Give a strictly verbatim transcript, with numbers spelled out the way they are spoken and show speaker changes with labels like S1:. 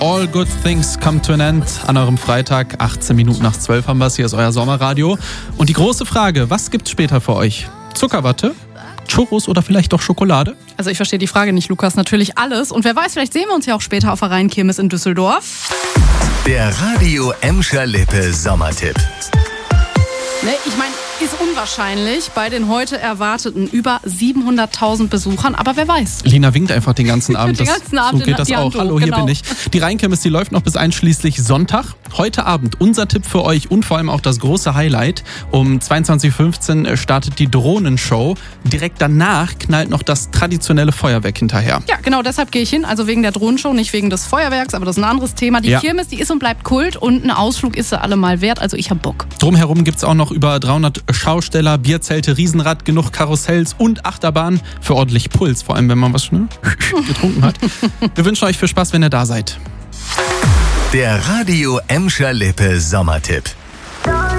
S1: All Good Things Come to an End an eurem Freitag. achtzehn Minuten nach zwölf haben wir es. Hier ist euer Sommerradio. Und die große Frage, was gibt's später für euch? Zuckerwatte? Churros oder vielleicht doch Schokolade?
S2: Also ich verstehe die Frage nicht, Lukas. Natürlich alles. Und wer weiß, vielleicht sehen wir uns ja auch später auf der Rheinkirmes in Düsseldorf.
S3: Der Radio Emscher Lippe Sommertipp.
S2: Ne, ich meine, ist unwahrscheinlich bei den heute erwarteten über siebenhunderttausend Besuchern, aber wer weiß.
S1: Lina winkt einfach den ganzen Abend.
S2: Den ganzen Abend
S1: so geht das
S2: die
S1: auch.
S2: Hand
S1: Hallo,
S2: hoch,
S1: hier
S2: genau.
S1: bin ich. Die Rheinkirmes, die läuft noch bis einschließlich Sonntag. Heute Abend unser Tipp für euch und vor allem auch das große Highlight. Um zweiundzwanzig Uhr fünfzehn startet die Drohnenshow. Direkt danach knallt noch das traditionelle Feuerwerk hinterher.
S2: Ja, genau, deshalb gehe ich hin. Also wegen der Drohnenshow, nicht wegen des Feuerwerks, aber das ist ein anderes Thema. Die
S1: Ja.
S2: Kirmes, die ist und bleibt Kult und ein Ausflug ist sie allemal wert. Also ich hab Bock.
S1: Drumherum gibt's auch noch über dreihundert Schausteller, Bierzelte, Riesenrad, genug Karussells und Achterbahn für ordentlich Puls. Vor allem, wenn man was ne, getrunken hat. Wir wünschen euch viel Spaß, wenn ihr da seid.
S3: Der Radio Emscher Lippe Sommertipp.